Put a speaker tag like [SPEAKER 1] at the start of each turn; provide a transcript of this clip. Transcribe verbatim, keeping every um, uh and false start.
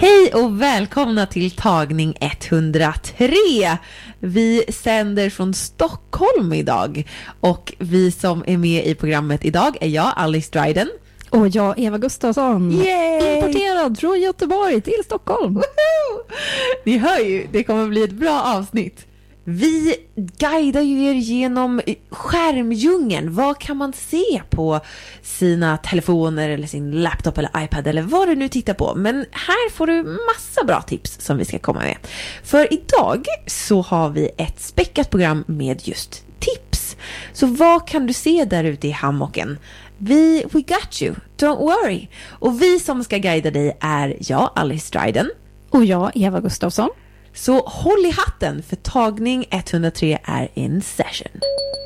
[SPEAKER 1] Hej och välkomna till tagning etthundratre. Vi sänder från Stockholm idag. Och vi som är med i programmet idag är jag, Alice Dryden.
[SPEAKER 2] Och jag, Eva Gustafsson.
[SPEAKER 1] Yay!
[SPEAKER 2] Importerad från Göteborg till Stockholm.
[SPEAKER 1] Woho! Ni hör ju, det kommer bli ett bra avsnitt. Vi guidar ju er genom skärmdjungeln. Vad kan man se på sina telefoner eller sin laptop eller iPad eller vad du nu tittar på. Men här får du massa bra tips som vi ska komma med. För idag så har vi ett späckat program med just tips. Så vad kan du se där ute i hammocken? Vi, we got you, don't worry. Och vi som ska guida dig är jag, Alice Dryden.
[SPEAKER 2] Och jag, Eva Gustafsson.
[SPEAKER 1] Så håll i hatten för tagning etthundratre är in session.